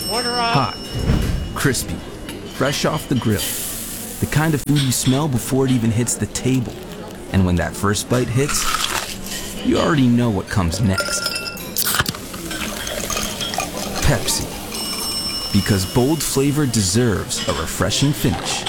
Hot, crispy, fresh off the grill. The kind of food you smell before it even hits the table. And when that first bite hits, you already know what comes next. Pepsi. Because bold flavor deserves a refreshing finish.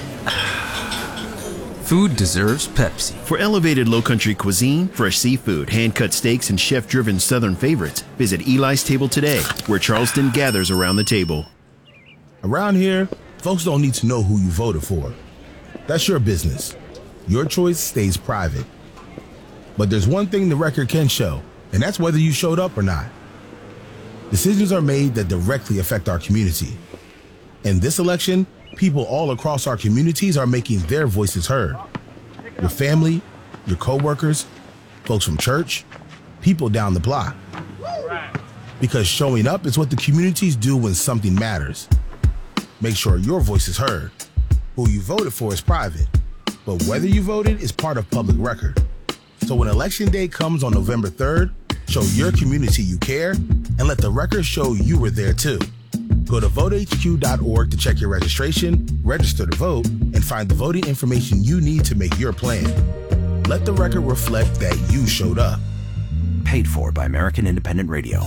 Food deserves Pepsi. For elevated low-country cuisine, fresh seafood, hand-cut steaks, and chef-driven southern favorites, visit Eli's Table today, where Charleston gathers around the table. Around here, folks don't need to know who you voted for. That's your business. Your choice stays private. But there's one thing the record can show, and that's whether you showed up or not. Decisions are made that directly affect our community. In this election, people all across our communities are making their voices heard. Your family, your coworkers, folks from church, people down the block. Because showing up is what the communities do when something matters. Make sure your voice is heard. Who you voted for is private, but whether you voted is part of public record. So when Election Day comes on November 3rd, show your community you care and let the record show you were there too. Go to votehq.org to check your registration, register to vote, and find the voting information you need to make your plan. Let the record reflect that you showed up. Paid for by American Independent Radio.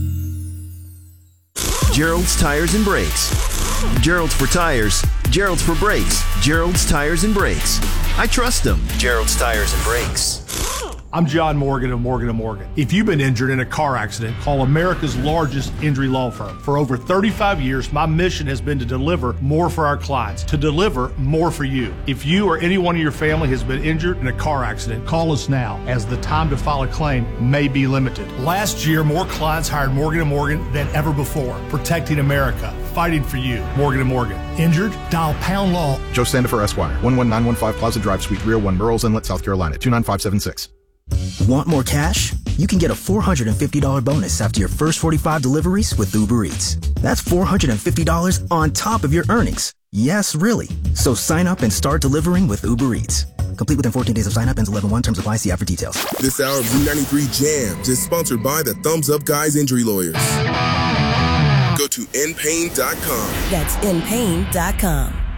Gerald's Tires and Brakes. Gerald's for tires, Gerald's for brakes. Gerald's Tires and Brakes. I trust them. Gerald's Tires and Brakes. I'm John Morgan of Morgan & Morgan. If you've been injured in a car accident, call America's largest injury law firm. For over 35 years, my mission has been to deliver more for our clients, to deliver more for you. If you or anyone in your family has been injured in a car accident, call us now, as the time to file a claim may be limited. Last year, more clients hired Morgan & Morgan than ever before, protecting America, fighting for you. Morgan & Morgan. Injured? Dial pound law. Joe Sandifer, Esquire, 11915 Plaza Drive, Suite 301, Burroughs Inlet, South Carolina, 29576. Want more cash? You can get a $450 bonus after your first 45 deliveries with Uber Eats. That's $450 on top of your earnings. Yes, really. So sign up and start delivering with Uber Eats. Complete within 14 days of sign up. Ends 11/1. Terms apply. See app for details. This hour of Z93 Jams is sponsored by the Thumbs Up Guys Injury Lawyers. Go to npain.com. That's npain.com.